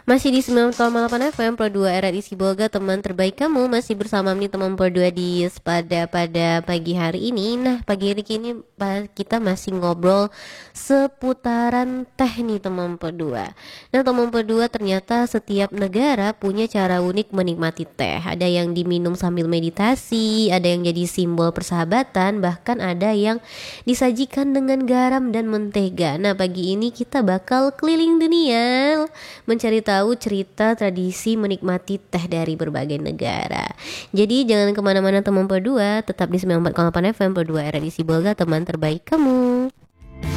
Masih di 90,8 FM Pro 2 RRI Sibolga, teman terbaik kamu. Masih bersama nih teman Pro 2 di pada pagi hari ini. Nah, pagi hari ini kita masih ngobrol seputaran teh nih teman Pro 2. Nah, teman Pro 2, ternyata setiap negara punya cara unik menikmati teh. Ada yang diminum sambil meditasi, ada yang jadi simbol persahabatan, bahkan ada yang disajikan dengan garam dan mentega. Nah, pagi ini kita bakal keliling dunia mencari tahu cerita tradisi menikmati teh dari berbagai negara. Jadi jangan kemana-mana teman Pro 2, tetap di 94,8 FM Pro 2 RRI Sibolga, teman terbaik kamu.